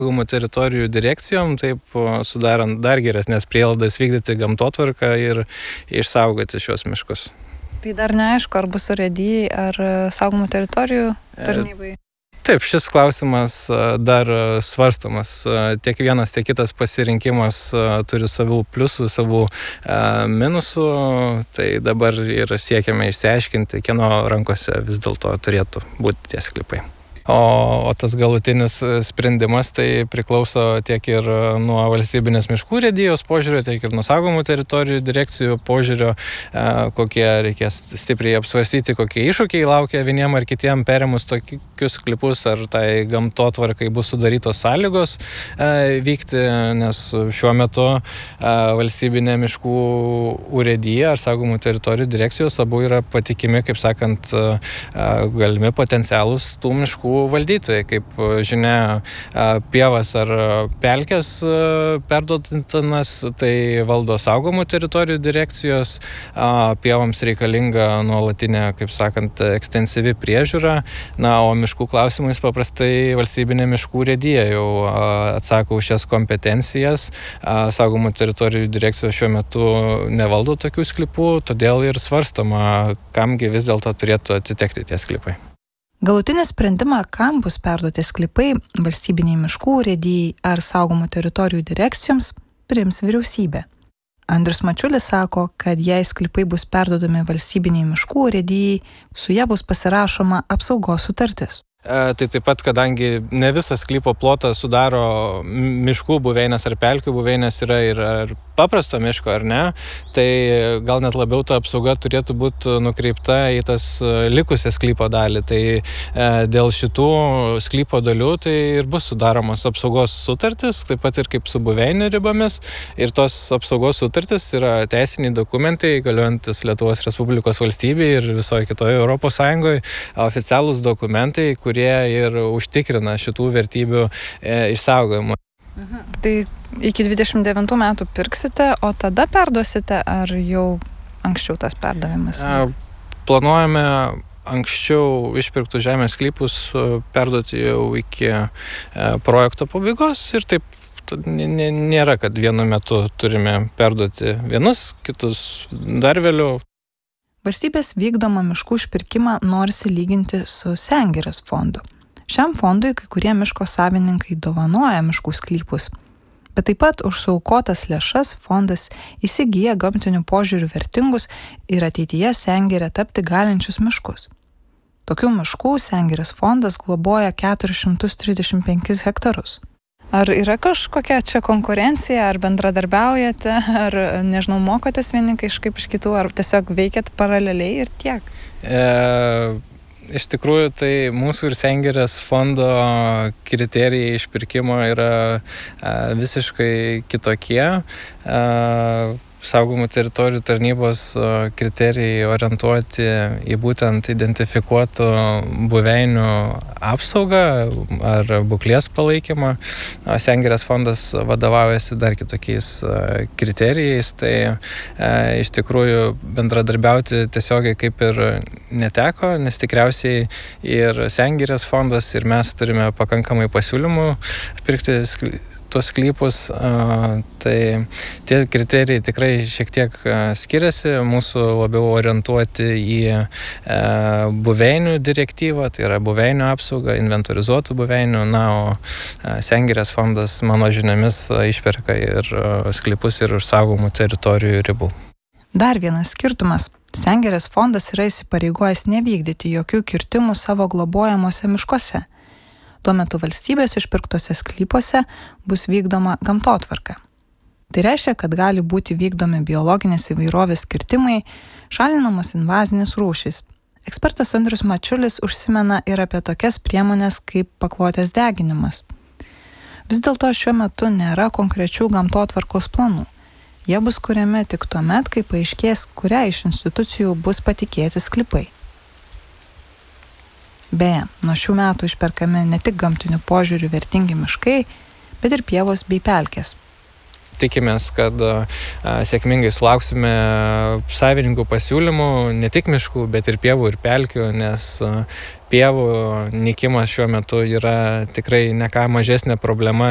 Saugomų teritorijų direkcijom, taip sudarant dar geresnės prielaidas vykdyti gamtotvarką ir išsaugoti šios miškus. Tai dar neaišku, ar bus urėdijai, ar saugomų teritorijų tarnybai? Taip, šis klausimas dar svarstomas. Tiek vienas, tiek kitas pasirinkimas turi savų pliusų, savų minusų. Tai dabar ir siekiame išsiaiškinti, kieno rankose vis dėlto turėtų būti tie sklypai. O tas galutinis sprendimas tai priklauso tiek ir nuo valstybinės miškų urėdijos požiūrio, tiek ir nuo saugomų teritorijų direkcijų požiūrio, kokie reikės stipriai apsvarstyti, kokie iššūkiai laukia vieniem ar kitiem perėmus tokius sklypus, ar tai gamtotvarkai bus sudarytos sąlygos vykti, nes šiuo metu valstybinė miškų urėdija ar saugomų teritorijų direkcijos abu yra patikimi, kaip sakant, galimi potencialūs tų miškų valdytojai. Kaip žinia, pievas ar pelkės perduotinas, tai valdo saugomų teritorijų direkcijos, pievams reikalinga nuolatinė, kaip sakant, ekstensyvi priežiūra, o miškų klausimais paprastai valstybinė miškų urėdija jau atsako už šias kompetencijas. Saugomų teritorijų direkcijos šiuo metu nevaldo tokių sklypų, todėl ir svarstoma, kamgi vis dėlto turėtų atitekti tie sklypai. Galutinį sprendimą, kam bus perduoti sklypai valstybiniai miškų urėdijai ar saugomų teritorijų direkcijoms, priims vyriausybė. Andrius Mačiulis sako, kad jei sklypai bus perduodami valstybiniai miškų urėdijai, su ja bus pasirašoma apsaugos sutartis. Tai taip pat, kadangi ne visas sklypo plotas sudaro miškų buveinės ar pelkių buveinės, yra ir paprasto miško ar ne, tai gal net labiau ta apsauga turėtų būti nukreipta į tas likusią sklypo dalį. Tai dėl šitų sklypo dalių tai ir bus sudaromos apsaugos sutartis, taip pat ir kaip su buveinių ribomis. Ir tos apsaugos sutartis yra teisiniai dokumentai, galiuojantis Lietuvos Respublikos valstybei ir visoje kitoje Europos Sąjungoje, oficialūs dokumentai, kurie ir užtikrina šitų vertybių išsaugojimą. Tai iki 29 metų pirksite, o tada perduosite, ar jau anksčiau tas perdavimas? Planuojame anksčiau išpirktų žemės sklypus perduoti jau iki projekto pabaigos ir taip nėra, kad vienu metu turime perduoti vienus, kitus dar vėliau. Valstybės vykdomą miškų išpirkimą norisi lyginti su Sengirės fondu. Šiam fondui kai kurie miško savininkai dovanoja miškų sklypus, bet taip pat už suaukotas lėšas fondas įsigyja gamtinių požiūrių vertingus ir ateityje Sengirė tapti galinčius miškus. Tokių miškų Sengirės fondas globoja 435 hektarus. Ar yra kažkokia čia konkurencija, ar bendradarbiaujate, ar, nežinau, mokotės vieni kažkaip iš kitų, ar tiesiog veikiat paraleliai ir tiek? Iš tikrųjų, tai mūsų ir Sengirės fondo kriterijai išpirkimo yra visiškai kitokie. Saugomų teritorijų tarnybos kriterijai orientuoti į būtent identifikuotų buveinių apsaugą ar būklės palaikymą. Sengirės fondas vadovaujasi dar kitokiais kriterijais, tai iš tikrųjų bendradarbiauti tiesiogiai kaip ir neteko, nes tikriausiai ir Sengirės fondas ir mes turime pakankamai pasiūlymų pirkti tuos sklypus, tai tie kriterijai tikrai šiek tiek skiriasi, mūsų labiau orientuoti į buveinių direktyvą, tai yra buveinių apsaugą, inventorizuotų buveinių, o Sengirės fondas, mano žiniomis, išperka ir sklypus ir už saugomų teritorijų ribų. Dar vienas skirtumas. Sengirės fondas yra įsipareigojęs nevykdyti jokių kirtimų savo globojamuose miškuose. Tuo metu valstybės išpirktose sklypuose bus vykdoma gamtotvarka. Tai reiškia, kad gali būti vykdomi biologinės įvairovės kirtimai, šalinamos invazinės rūšys. Ekspertas Andrius Mačiulis užsimena ir apie tokias priemonės kaip paklotės deginimas. Vis dėlto šiuo metu nėra konkrečių gamtotvarkos planų. Jie bus kuriami tik tuomet, kai paaiškės, kuriai iš institucijų bus patikėti sklypai. Beje, nuo šių metų išperkami ne tik gamtinių požiūrių vertingi miškai, bet ir pievos bei pelkės. Tikimės, kad sėkmingai sulauksime savininkų pasiūlymų ne tik miškų, bet ir pievų ir pelkių, nes pievų nykimas šiuo metu yra tikrai ne ką mažesnė problema